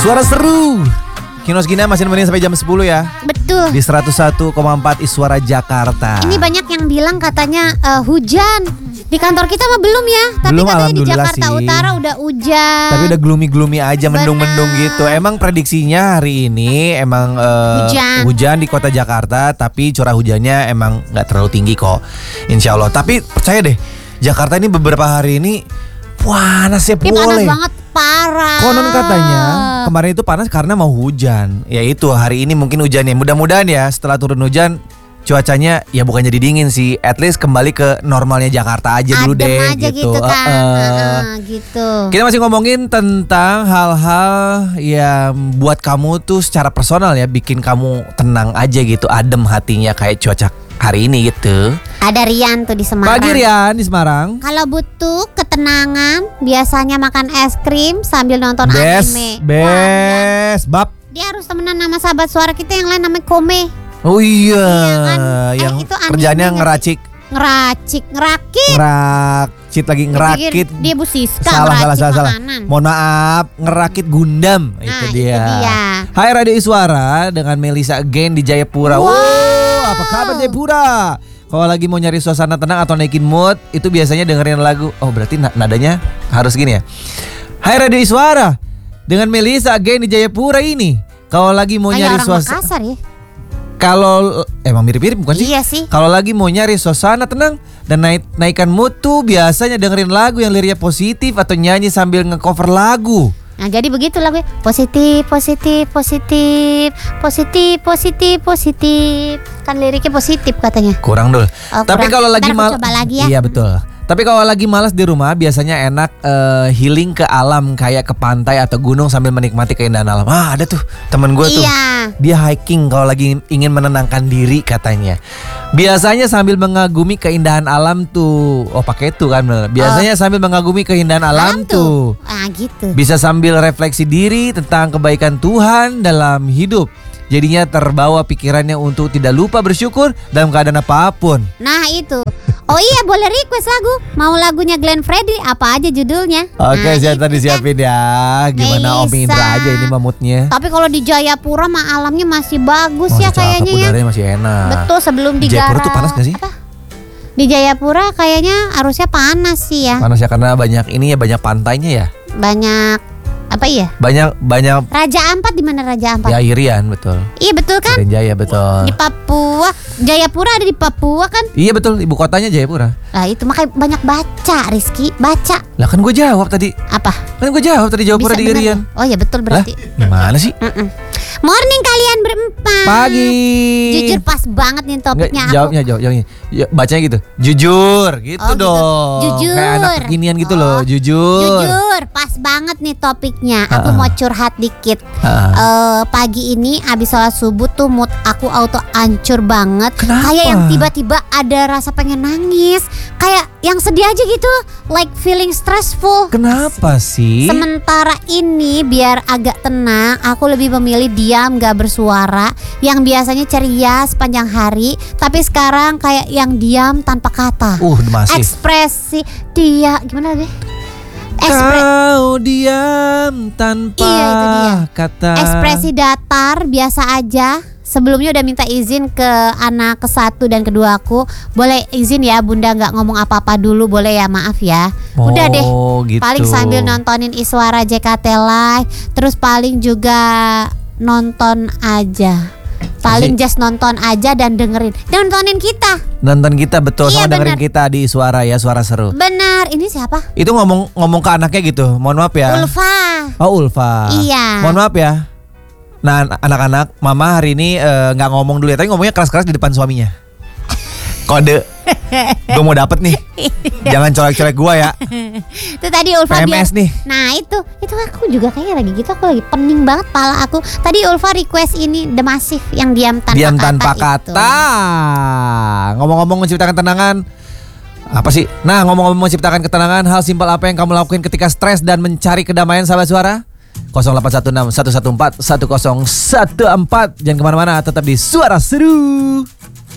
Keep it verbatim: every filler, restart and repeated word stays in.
Suara seru. Kinos Gina masih nemenin sampai jam sepuluh ya. Betul. Di seratus satu koma empat Iswara Jakarta. Ini banyak yang bilang katanya uh, hujan. Di kantor kita mah belum ya. Tapi belum, katanya di Jakarta sih. Utara udah hujan. Tapi udah gloomy-gloomy aja, mendung-mendung gitu. Emang prediksinya hari ini emang uh, hujan. hujan di kota Jakarta. Tapi curah hujannya emang gak terlalu tinggi kok, insya Allah. Tapi percaya deh, Jakarta ini beberapa hari ini panasnya Ini panas boleh. banget, parah. Konon katanya kemarin itu panas karena mau hujan. Ya itu hari ini mungkin hujannya. Mudah-mudahan ya setelah turun hujan cuacanya ya bukan jadi dingin sih, at least kembali ke normalnya Jakarta aja dulu Adem deh aja gitu. gitu kan. Uh, uh. Uh, gitu. Kita masih ngomongin tentang hal-hal yang buat kamu tuh secara personal ya, bikin kamu tenang aja gitu, adem hatinya kayak cuaca hari ini gitu. Ada Rian tuh di Semarang. Pagi Rian di Semarang. Kalau butuh ketenangan, biasanya makan es krim sambil nonton Best, anime. best, bab. Dia harus temenan sama sahabat suara kita yang lain namanya Kome. Oh iya, Iya kan? yang Eh, itu anime kerjanya ngerti? ngeracik, Ngeracik, ngerakit. ngerakit lagi ngerakit. Dipikir dia Bu Siska Salah, salah, ngeracik salah, salah. makanan. Mohon maaf, ngerakit Gundam. Nah, itu itu dia. dia. Hai Radio Iswara dengan Melisa again di Jayapura. Wow. Wow, apa kabar Jayapura? Kalau lagi mau nyari suasana tenang atau naikin mood, itu biasanya dengerin lagu. Oh berarti nadanya harus gini ya. Hai Radio Iswara dengan Melisa again di Jayapura ini. Kalau lagi mau Kayak nyari orang suasana, Makassar ya. kalau emang mirip-mirip bukan sih? Iya sih. Kalau lagi mau nyari suasana tenang dan naik naikkan mood tuh biasanya dengerin lagu yang liriknya positif atau nyanyi sambil ngecover lagu. Nah jadi begitu lagu positif, positif, positif, positif, positif, positif. Kan liriknya positif katanya. Kurang dul. Oh, Tapi kurang. kalau lagi Ntar aku mal, coba lagi ya. Iya betul. Tapi kalau lagi malas di rumah biasanya enak uh, healing ke alam kayak ke pantai atau gunung sambil menikmati keindahan alam. Ah ada tuh temen gue tuh. Iya. Dia hiking kalau lagi ingin menenangkan diri katanya. Biasanya sambil mengagumi keindahan alam tuh. Oh pakai itu kan bener. Biasanya oh. sambil mengagumi keindahan alam, alam tuh. tuh. Ah gitu. Bisa sambil refleksi diri tentang kebaikan Tuhan dalam hidup. Jadinya terbawa pikirannya untuk tidak lupa bersyukur dalam keadaan apapun. Nah itu. Oh iya boleh request lagu. Mau lagunya Glenn Fredly apa aja judulnya. Oke nah, siap tadi siapin ya. Gimana Om Indra aja ini mamutnya. Tapi kalau di Jayapura mah alamnya masih bagus oh, ya kayaknya ya. Udaranya masih enak. Betul sebelum di Jayapura Gara- tuh panas gak sih? Apa? Di Jayapura kayaknya harusnya panas sih ya. Panas ya karena banyak ini ya, banyak pantainya ya. Banyak apa iya? Banyak banyak. Raja Ampat di mana Raja Ampat? Ya Irian betul. Iya betul kan? Irian Jaya betul. Di Papua, Jayapura ada di Papua kan? Iya betul, ibu kotanya Jayapura. Nah itu makanya banyak baca Rizky, baca. Lah kan gue jawab tadi. Apa? Kan gue jawab tadi Jayapura di Irian. Ya? Oh ya betul berarti. Lah, gimana sih? Mm-mm. Morning kalian berempat. Pagi. Jujur pas banget nih topiknya. Nggak, jawabnya, aku. jawab, jawabnya. Ya, bacanya gitu. Jujur, gitu Oh, gitu. dong. Jujur. Kayak anak kekinian gitu Oh, loh, jujur. Jujur, pas banget nih topiknya. Aku Ha-ha. mau curhat dikit. Ha-ha. Eh, pagi ini abis sholat subuh tuh mood aku auto hancur banget. Kenapa? Kayak yang tiba-tiba ada rasa pengen nangis. Kayak yang sedih aja gitu. Like feeling stressful. Kenapa sih? Sementara ini biar agak tenang, aku lebih memilih diam gak bersuara. Yang biasanya ceria sepanjang hari, tapi sekarang kayak yang diam tanpa kata. Uh, masif. Ekspresi dia gimana deh? Ekspre- Kau diam tanpa Iya, itu dia. kata. Ekspresi datar biasa aja. Sebelumnya udah minta izin ke anak ke satu dan kedua aku. Boleh izin ya Bunda gak ngomong apa-apa dulu, boleh ya, maaf ya. Oh, Udah deh gitu. paling sambil nontonin Iswara J K T Live. Terus paling juga nonton aja. Paling just nonton aja dan dengerin. Dan nontonin kita. Nonton kita betul, Iya, sama dengerin bener. kita di Suara ya, Suara Seru. Benar, ini siapa? Itu ngomong ngomong ke anaknya gitu. Mohon maaf ya. Ulfa. Oh, Ulfa. Iya. Mohon maaf ya. Nah, anak-anak, Mama hari ini nggak uh, ngomong dulu ya, tapi ngomongnya keras-keras di depan suaminya. Kode. Gue mau dapet nih. Jangan colek-colek gue ya. Itu tadi Ulfa P M S biar- nih. Nah itu, itu aku juga kayaknya lagi gitu. Aku lagi pening banget pala aku. Tadi Ulfa request ini The Massive yang diam tanpa Diam kata tanpa itu. kata. Ngomong-ngomong menciptakan ketenangan. Apa sih? Nah, ngomong-ngomong menciptakan ketenangan, hal simpel apa yang kamu lakukan ketika stres dan mencari kedamaian, sahabat Suara? nol delapan satu enam satu satu empat satu nol satu empat. Jangan kemana-mana, tetap di Suara Seru.